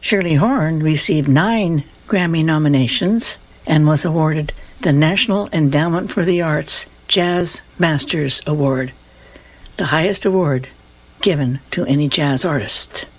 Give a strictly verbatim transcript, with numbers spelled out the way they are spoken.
Shirley Horn received nine Grammy nominations and was awarded the National Endowment for the Arts Jazz Masters Award, the highest award given to any jazz artist.